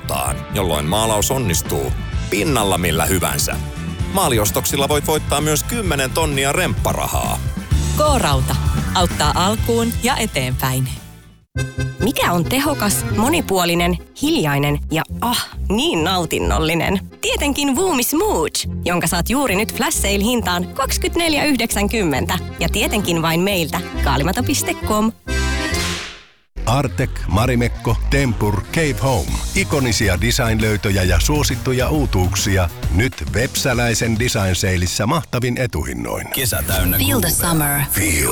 suuntaan, jolloin maalaus onnistuu pinnalla millä hyvänsä. Maaliostoksilla voit voittaa myös 10 tonnia rempparahaa. K-Rauta auttaa alkuun ja eteenpäin. Mikä on tehokas, monipuolinen, hiljainen ja niin nautinnollinen? Tietenkin Voomi Smooch, jonka saat juuri nyt flash sale hintaan 24,90. Ja tietenkin vain meiltä, kaalimata.com. Artek, Marimekko, Tempur, Cave Home. Ikonisia design-löytöjä ja suosittuja uutuuksia. Nyt Vepsäläisen design saleissa mahtavin etuhinnoin. Kesä täynnä. Feel the summer. Feel